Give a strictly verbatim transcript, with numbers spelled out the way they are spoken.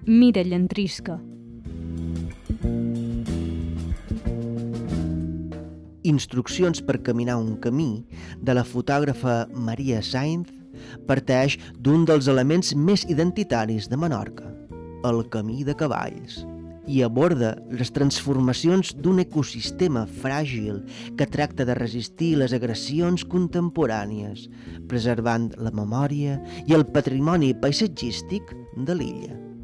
Mira Llantrisca. Instruccions per caminar un camí, de la fotògrafa Maria Sainz, parteix d'un dels elements més identitaris de Menorca, el camí de cavalls, i aborda les transformacions d'un ecosistema fràgil que tracta de resistir les agressions contemporànies, preservant la memòria i el patrimoni paisatgístic de l'illa.